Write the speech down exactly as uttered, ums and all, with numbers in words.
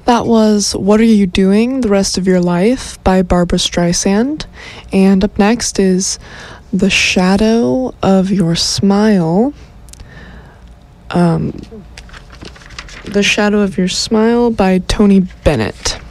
That was What Are You Doing the Rest of Your Life by Barbra Streisand. And up next is The Shadow of Your Smile. Um, The Shadow of Your Smile by Tony Bennett.